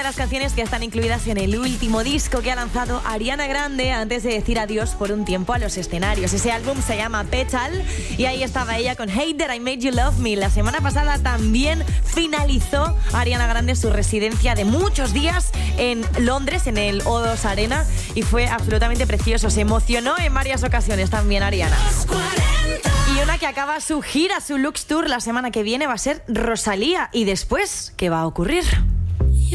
de las canciones que están incluidas en el último disco que ha lanzado Ariana Grande antes de decir adiós por un tiempo a los escenarios. Ese álbum se llama Petal y ahí estaba ella con Hate That I Made You Love Me. La semana pasada también finalizó Ariana Grande su residencia de muchos días en Londres, en el O2 Arena, y fue absolutamente precioso. Se emocionó en varias ocasiones también Ariana. Y una que acaba su gira, su Lux Tour la semana que viene, va a ser Rosalía. ¿Y después qué va a ocurrir?